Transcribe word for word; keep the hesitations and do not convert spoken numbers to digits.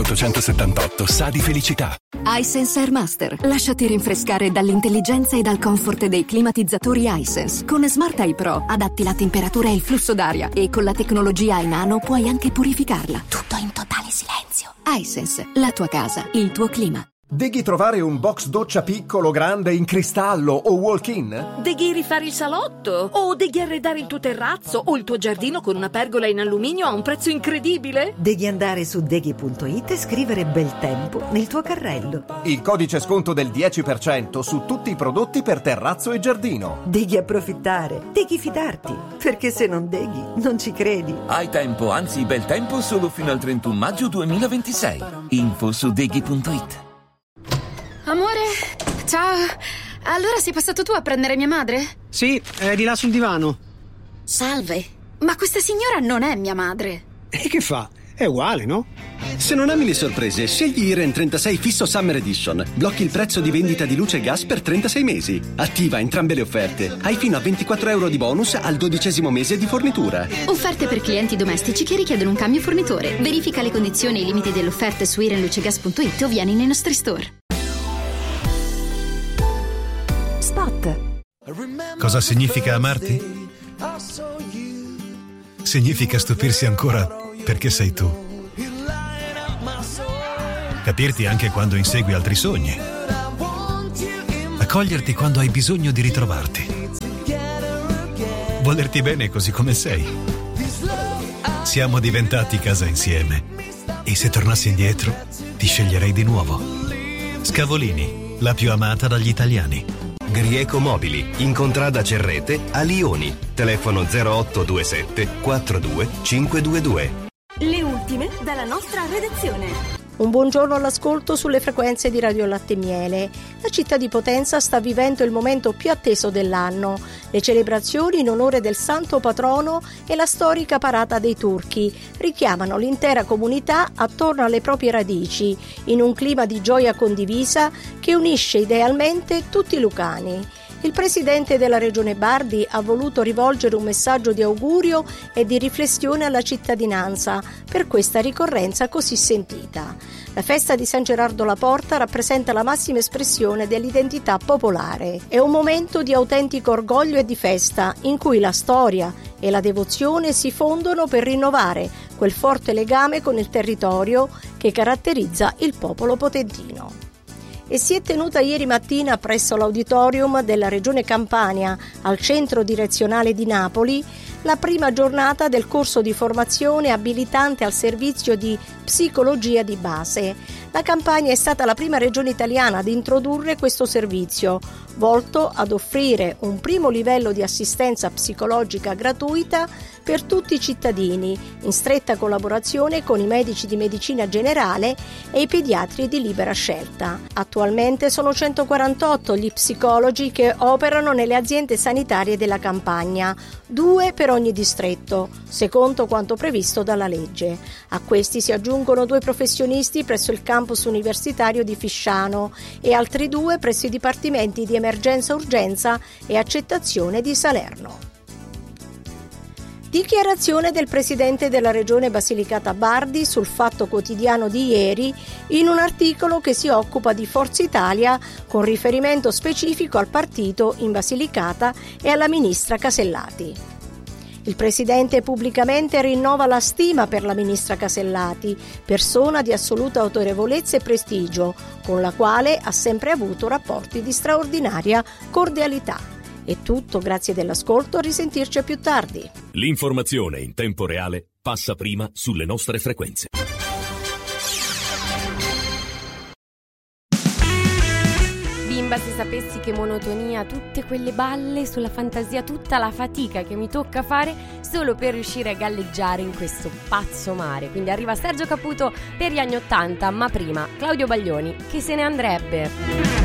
ottocentosettantotto sa di felicità. iSense Air Master. Lasciati rinfrescare dall'intelligenza e dal comfort dei climatizzatori iSense. Con Smart Eye Pro adatti la temperatura e il flusso d'aria e con la tecnologia iNano puoi anche purificarla. Tutto in totale silenzio. iSense, la tua casa, il tuo clima. Deghi trovare un box doccia piccolo, grande, in cristallo o walk-in? Deghi rifare il salotto? O deghi arredare il tuo terrazzo o il tuo giardino con una pergola in alluminio a un prezzo incredibile? Devi andare su deghi punto it e scrivere bel tempo nel tuo carrello. Il codice sconto del dieci per cento su tutti i prodotti per terrazzo e giardino. Devi approfittare, devi fidarti, perché se non deghi non ci credi. Hai tempo, anzi bel tempo, solo fino al trentuno maggio duemilaventisei. Info su deghi punto it. Amore, ciao. Allora sei passato tu a prendere mia madre? Sì, è di là sul divano. Salve, ma questa signora non è mia madre. E che fa? È uguale, no? Se non ami le sorprese, scegli Iren trentasei Fisso Summer Edition. Blocchi il prezzo di vendita di luce e gas per trentasei mesi. Attiva entrambe le offerte. Hai fino a ventiquattro euro di bonus al dodicesimo mese di fornitura. Offerte per clienti domestici che richiedono un cambio fornitore. Verifica le condizioni e i limiti dell'offerta su iren luce gas punto it o vieni nei nostri store. Spot. Cosa significa amarti? Significa stupirsi ancora perché sei tu. Capirti anche quando insegui altri sogni. Accoglierti quando hai bisogno di ritrovarti. Volerti bene così come sei. Siamo diventati casa insieme. E se tornassi indietro, ti sceglierei di nuovo. Scavolini, la più amata dagli italiani. Grieco Mobili, in contrada Cerrete a Lioni. Telefono zero otto due sette quattro due cinque due due. Le ultime dalla nostra redazione. Un buongiorno all'ascolto sulle frequenze di Radio Latte e Miele. La città di Potenza sta vivendo il momento più atteso dell'anno, le celebrazioni in onore del santo patrono e la storica parata dei turchi richiamano l'intera comunità attorno alle proprie radici, in un clima di gioia condivisa che unisce idealmente tutti i lucani. Il presidente della Regione Bardi ha voluto rivolgere un messaggio di augurio e di riflessione alla cittadinanza per questa ricorrenza così sentita. La festa di San Gerardo la Porta rappresenta la massima espressione dell'identità popolare. È un momento di autentico orgoglio e di festa in cui la storia e la devozione si fondono per rinnovare quel forte legame con il territorio che caratterizza il popolo potentino. E si è tenuta ieri mattina presso l'auditorium della Regione Campania, al centro direzionale di Napoli, la prima giornata del corso di formazione abilitante al servizio di psicologia di base. La Campania è stata la prima regione italiana ad introdurre questo servizio, volto ad offrire un primo livello di assistenza psicologica gratuita per tutti i cittadini, in stretta collaborazione con i medici di medicina generale e i pediatri di libera scelta. Attualmente sono centoquarantotto gli psicologi che operano nelle aziende sanitarie della Campania, due per ogni distretto, secondo quanto previsto dalla legge. A questi si aggiungono due professionisti presso il campus universitario di Fisciano e altri due presso i dipartimenti di emergenza-urgenza e accettazione di Salerno. Dichiarazione del presidente della regione Basilicata Bardi sul Fatto Quotidiano di ieri in un articolo che si occupa di Forza Italia con riferimento specifico al partito in Basilicata e alla ministra Casellati. Il presidente pubblicamente rinnova la stima per la ministra Casellati, persona di assoluta autorevolezza e prestigio, con la quale ha sempre avuto rapporti di straordinaria cordialità. È tutto, grazie dell'ascolto, a risentirci a più tardi. L'informazione in tempo reale passa prima sulle nostre frequenze. Bimba, se sapessi che monotonia, tutte quelle balle sulla fantasia, tutta la fatica che mi tocca fare solo per riuscire a galleggiare in questo pazzo mare. Quindi arriva Sergio Caputo per gli anni ottanta, ma prima Claudio Baglioni, che se ne andrebbe.